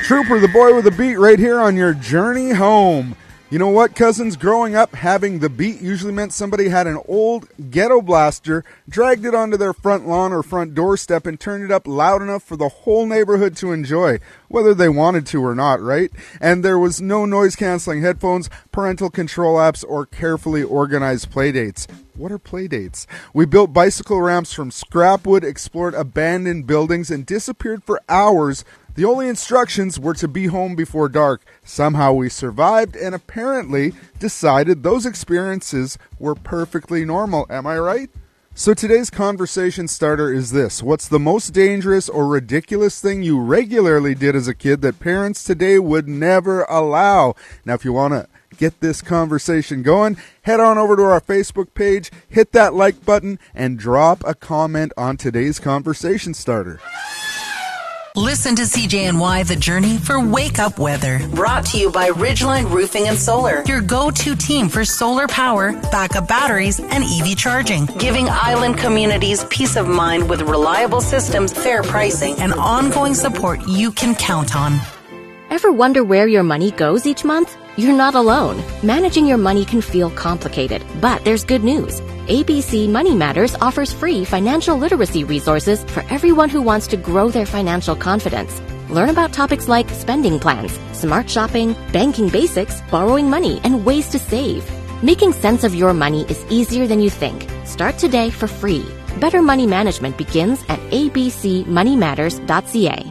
Trooper, the boy with the beat, right here on your journey home. You know what, cousins? Growing up, having the beat usually meant somebody had an old ghetto blaster, dragged it onto their front lawn or front doorstep, and turned it up loud enough for the whole neighborhood to enjoy, whether they wanted to or not, right? And there was no noise-canceling headphones, parental control apps, or carefully organized playdates. What are playdates? We built bicycle ramps from scrap wood, explored abandoned buildings, and disappeared for hours. The only instructions were to be home before dark. Somehow we survived and apparently decided those experiences were perfectly normal. Am I right? So today's conversation starter is this. What's the most dangerous or ridiculous thing you regularly did as a kid that parents today would never allow? Now, if you want to get this conversation going, head on over to our Facebook page, hit that like button, and drop a comment on today's conversation starter. Listen to CJNY The Journey for Wake Up Weather. Brought to you by Ridgeline Roofing and Solar, your go-to team for solar power, backup batteries, and EV charging. Giving island communities peace of mind with reliable systems, fair pricing, and ongoing support you can count on. Ever wonder where your money goes each month? You're not alone. Managing your money can feel complicated, but there's good news. ABC Money Matters offers free financial literacy resources for everyone who wants to grow their financial confidence. Learn about topics like spending plans, smart shopping, banking basics, borrowing money, and ways to save. Making sense of your money is easier than you think. Start today for free. Better money management begins at abcmoneymatters.ca.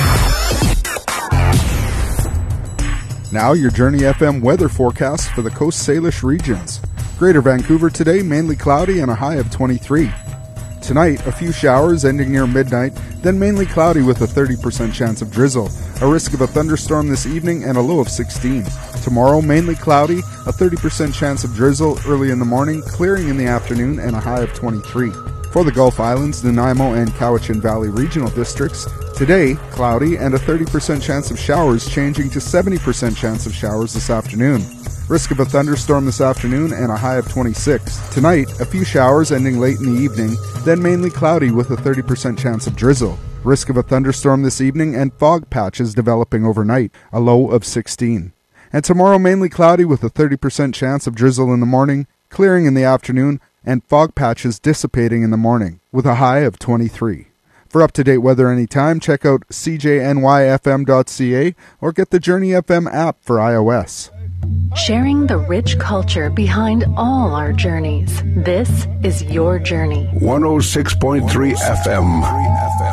Now your Journey FM weather forecast for the Coast Salish regions. Greater Vancouver today, mainly cloudy and a high of 23. Tonight, a few showers ending near midnight, then mainly cloudy with a 30% chance of drizzle. A risk of a thunderstorm this evening and a low of 16. Tomorrow, mainly cloudy, a 30% chance of drizzle early in the morning, clearing in the afternoon, and a high of 23. For the Gulf Islands, Nanaimo, and Cowichan Valley regional districts, today, cloudy and a 30% chance of showers, changing to 70% chance of showers this afternoon. Risk of a thunderstorm this afternoon and a high of 26. Tonight, a few showers ending late in the evening, then mainly cloudy with a 30% chance of drizzle. Risk of a thunderstorm this evening and fog patches developing overnight, a low of 16. And tomorrow, mainly cloudy with a 30% chance of drizzle in the morning, clearing in the afternoon, and fog patches dissipating in the morning, with a high of 23. For up-to-date weather anytime, check out cjnyfm.ca or get the Journey FM app for iOS. Sharing the rich culture behind all our journeys. This is your journey. 106.3 FM.